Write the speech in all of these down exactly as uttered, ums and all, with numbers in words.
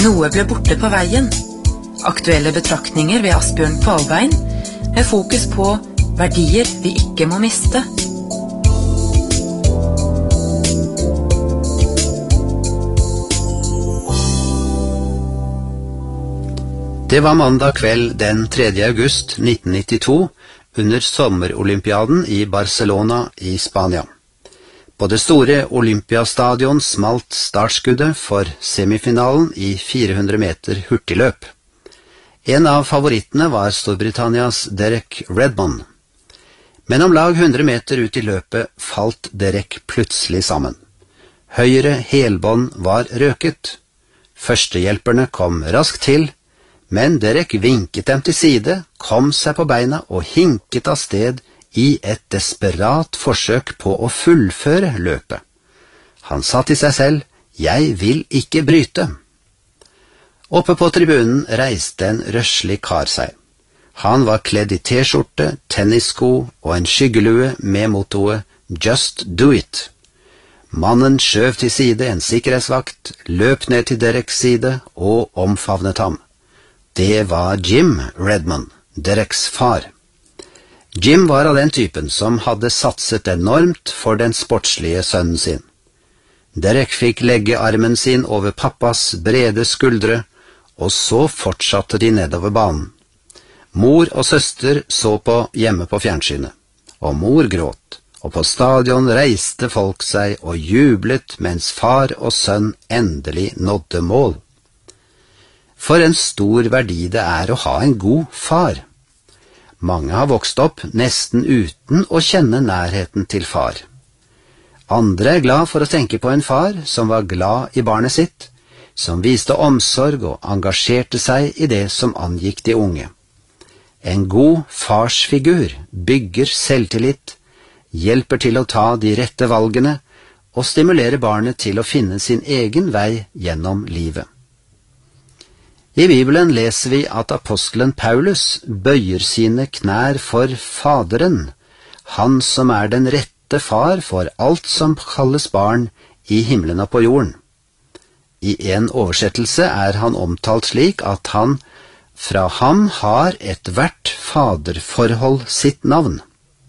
Noe ble borte på veien. Aktuelle betraktninger ved Asbjørn Kvalbein, med fokus på verdier vi ikke må miste. Det var mandag kveld den tredje august nitten nittito under sommerolympiaden i Barcelona i Spania. På det store Olympiastadion smalt startskuddet for semifinalen i fire hundre meter hurtigløp. En av favorittene var Storbritannias Derek Redmond. Men om lag hundre meter ut i løpet falt Derek plutselig sammen. Høyre helbånd var røket. Førstehjelperne kom raskt til, men Derek vinket dem til side, kom seg på beina og hinket av sted i et desperat forsøk på å fullføre løpet. Han sa til seg selv, «Jeg vil ikke bryte». Oppe på tribunen reiste en røslig kar seg. Han var kledd i t-skjorte, tennissko og en skyggelue med mottoet «Just do it». Mannen skjøv til side en sikkerhetsvakt, løp ned til Dereks side og omfavnet ham. Det var Jim Redmond, Dereks far. Jim var av den typen som hadde satset enormt for den sportslige sønnen sin. Derek fikk legge armen sin over pappas brede skuldre, og så fortsatte de nedover banen. Mor og søster så på hjemme på fjernsynet, og mor gråt, og på stadion reiste folk seg og jublet mens far og sønn endelig nådde mål. For en stor verdi det er å ha en god far. Mange har vokst opp nesten uten å kjenne nærheten til far. Andre er glad for å tenke på en far som var glad i barnet sitt, som viste omsorg og engasjerte seg i det som angikk de unge. En god farsfigur bygger selvtillit, hjelper til å ta de rette valgene og stimulerer barnet til å finne sin egen vei gjennom livet. I Bibelen leser vi at apostelen Paulus bøyer sine knær for Faderen, han som er den rette far for alt som kalles barn i himmelen og på jorden. I en oversettelse er han omtalt slik at han fra ham har et hvert faderforhold sitt navn.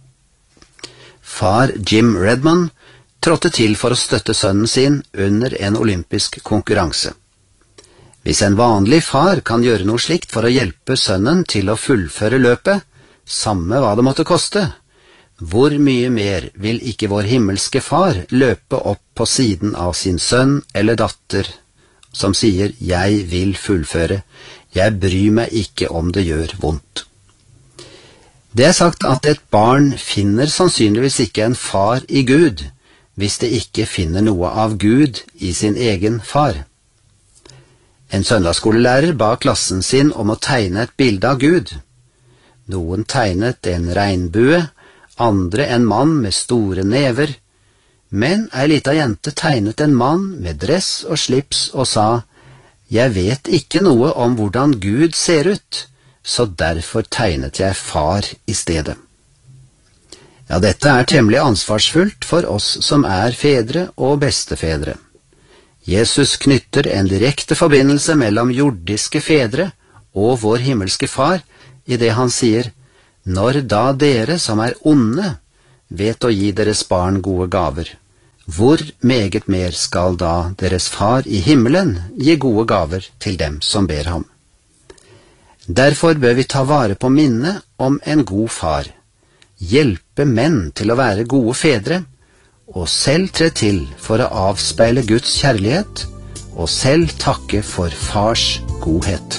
Far Jim Redmond trådte til for å støtte sønnen sin under en olympisk konkurranse. Hvis en vanlig far kan gjøre noe slikt for å hjelpe sønnen til å fullføre løpet, samme hva det måtte koste, hvor mye mer vil ikke vår himmelske far løpe opp på siden av sin sønn eller datter, som sier, «Jeg vil fullføre, jeg bryr meg ikke om det gjør vondt». Det er sagt at et barn finner sannsynligvis ikke en far i Gud, hvis det ikke finner noe av Gud i sin egen far. En søndagsskolelærer ba klassen sin om å tegne et bilde av Gud. Noen tegnet en regnbue, andre en mann med store never, men ei lita jente tegnet en mann med dress og slips og sa, «Jeg vet ikke noe om hvordan Gud ser ut, så derfor tegnet jeg far i stedet». Ja, dette er temmelig ansvarsfullt for oss som er fedre og bestefedre. Jesus knytter en direkte forbindelse mellom jordiske fedre og vår himmelske far i det han sier, «Når da dere som er onde vet å gi deres barn gode gaver, hvor meget mer skal da deres far i himmelen gi gode gaver til dem som ber ham?» Derfor bør vi ta vare på minnet om en god far, hjelpe menn til å være gode fedre, og selv tre til for å avspeile Guds kjærlighet, og selv takke for fars godhet.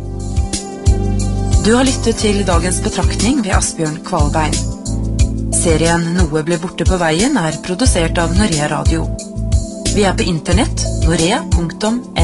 Du har lyttet til dagens betraktning ved Asbjørn Kvalbein. Serien Noe ble borte på veien er produsert av Norea Radio. Vi er på internett, norea punktum no.